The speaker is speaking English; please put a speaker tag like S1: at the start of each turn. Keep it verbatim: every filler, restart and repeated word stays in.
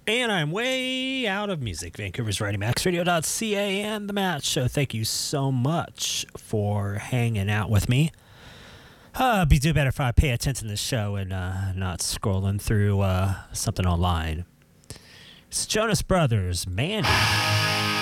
S1: And I'm way out of music. Vancouver's Writing Max Radio dot C A and The Matt Show. Thank you so much for hanging out with me. Uh, be do better if I pay attention to the show and uh, not scrolling through uh, something online. It's Jonas Brothers, Mandy.